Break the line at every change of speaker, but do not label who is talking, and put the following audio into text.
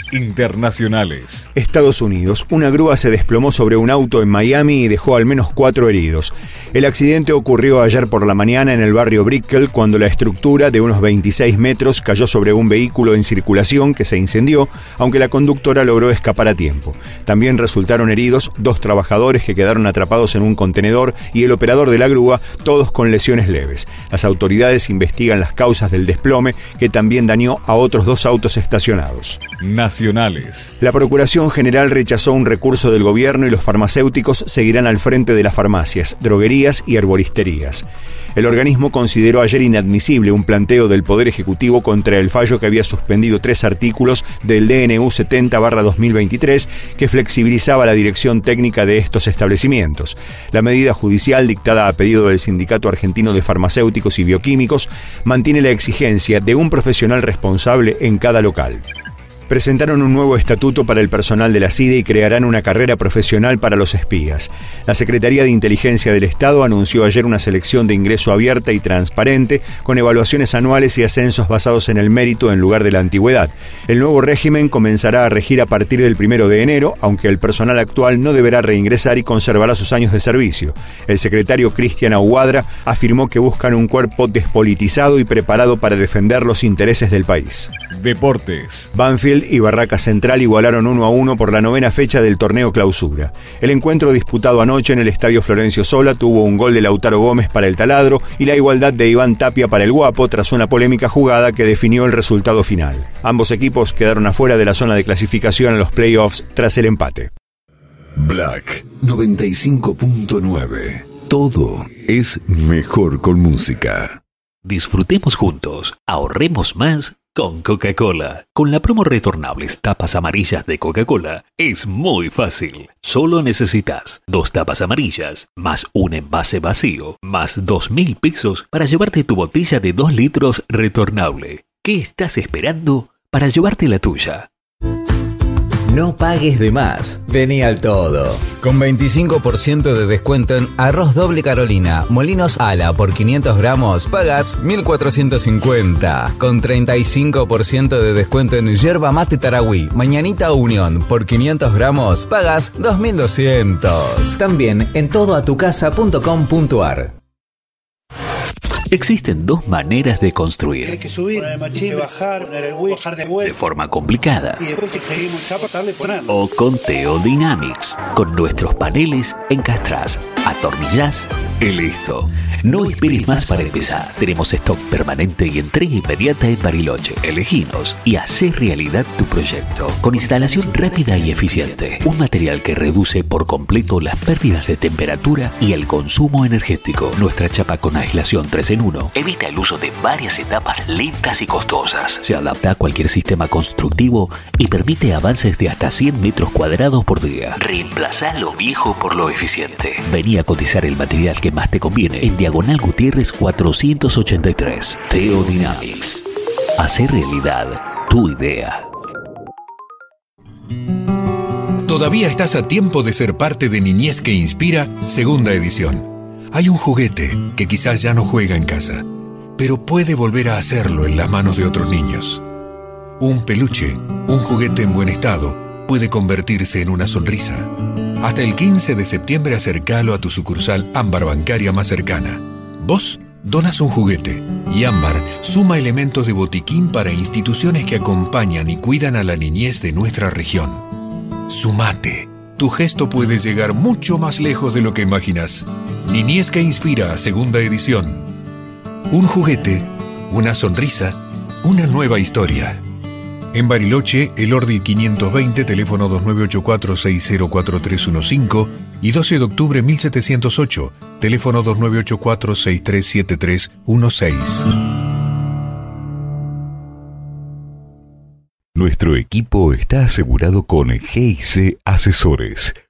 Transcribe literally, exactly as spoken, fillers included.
Internacionales.
Estados Unidos. Una grúa se desplomó sobre un auto en Miami y dejó al menos cuatro heridos. El accidente ocurrió ayer por la mañana en el barrio Brickell, cuando la estructura de unos veintiséis metros cayó sobre un vehículo en circulación que se incendió, aunque la conductora logró escapar a tiempo. También resultaron heridos dos trabajadores que quedaron atrapados en un contenedor y el operador de la grúa, todos con lesiones leves. Las autoridades investigan las causas del desplome, que también dañó a otros dos autos estacionados.
Nacionales.
La Procuración General rechazó un recurso del gobierno y los farmacéuticos seguirán al frente de las farmacias, droguerías y herboristerías. El organismo consideró ayer inadmisible un planteo del Poder Ejecutivo contra el fallo que había suspendido tres artículos del D N U setenta barra dos mil veintitrés que flexibilizaba la dirección técnica de estos establecimientos. La medida judicial, dictada a pedido del Sindicato Argentino de Farmacéuticos y Bioquímicos, mantiene la exigencia de un profesional responsable en cada local. Presentaron un nuevo estatuto para el personal de la C I D E y crearán una carrera profesional para los espías. La Secretaría de Inteligencia del Estado anunció ayer una selección de ingreso abierta y transparente, con evaluaciones anuales y ascensos basados en el mérito en lugar de la antigüedad. El nuevo régimen comenzará a regir a partir del primero de enero, aunque el personal actual no deberá reingresar y conservará sus años de servicio. El secretario Cristian Aguadra afirmó que buscan un cuerpo despolitizado y preparado para defender los intereses del país.
Deportes.
Banfield y Barraca Central igualaron uno a uno por la novena fecha del torneo Clausura. El encuentro disputado anoche en el Estadio Florencio Sola tuvo un gol de Lautaro Gómez para el Taladro y la igualdad de Iván Tapia para el Guapo tras una polémica jugada que definió el resultado final. Ambos equipos quedaron afuera de la zona de clasificación a los playoffs tras el empate.
Black noventa y cinco punto nueve. Todo es mejor con música.
Disfrutemos juntos, ahorremos más con Coca-Cola. Con la promo retornables tapas amarillas de Coca-Cola es muy fácil. Solo necesitas dos tapas amarillas, más un envase vacío, más dos mil pesos para llevarte tu botella de dos litros retornable. ¿Qué estás esperando para llevarte la tuya?
No pagues de más. Vení al todo. Con veinticinco por ciento de descuento en arroz doble Carolina, Molinos Ala por quinientos gramos, pagas mil cuatrocientos cincuenta. Con treinta y cinco por ciento de descuento en yerba mate Tarahui, Mañanita Unión por quinientos gramos, pagas dos mil doscientos. También en todo a tu casa punto com punto ar.
Existen dos maneras de construir.
Hay que subir, bajar, poner el hueco, bajar de vuelta.
De forma complicada.
Y después si seguimos chapa, darle poner.
O con Teodynamics. Con nuestros paneles encastrás, atornillás y listo. No esperes más para empezar. Tenemos stock permanente y entrega inmediata en Bariloche. Eleginos y hacé realidad tu proyecto. Con instalación rápida y eficiente. Un material que reduce por completo las pérdidas de temperatura y el consumo energético. Nuestra chapa con aislación tres en uno evita el uso de varias etapas lentas y costosas. Se adapta a cualquier sistema constructivo y permite avances de hasta cien metros cuadrados por día. Reemplazá lo viejo por lo eficiente. Vení a cotizar el material que más te conviene en Diagonal Gutiérrez cuatrocientos ochenta y tres. Teodynamics. Hacer realidad tu idea.
Todavía estás a tiempo de ser parte de Niñez que Inspira, segunda edición. Hay un juguete que quizás ya no juega en casa, pero puede volver a hacerlo en las manos de otros niños. Un peluche, un juguete en buen estado, puede convertirse en una sonrisa. Hasta el quince de septiembre acércalo a tu sucursal Ámbar bancaria más cercana. Vos donas un juguete y Ámbar suma elementos de botiquín para instituciones que acompañan y cuidan a la niñez de nuestra región. Sumate. Tu gesto puede llegar mucho más lejos de lo que imaginas. Niñez que Inspira, segunda edición. Un juguete, una sonrisa, una nueva historia. En Bariloche, el Ordi quinientos veinte, teléfono dos nueve ocho cuatro seis cero cuatro tres uno cinco y doce de octubre mil setecientos ocho, teléfono dos nueve ocho cuatro seis tres siete tres uno seis.
Nuestro equipo está asegurado con G I C Asesores.